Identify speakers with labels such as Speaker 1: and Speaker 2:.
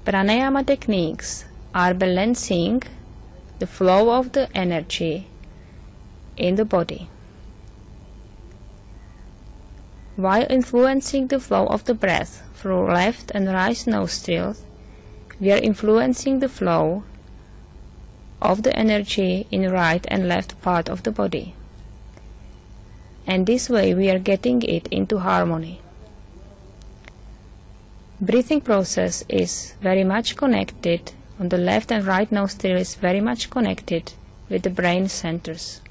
Speaker 1: Pranayama techniques are balancing the flow of the energy in the body. While influencing the flow of the breath through left and right nostrils, we are influencing the flow of the energy in right and left part of the body. And this way we are getting it into harmony. Breathing process is very much connected, on the left and right nostril is very much connected with the brain centers.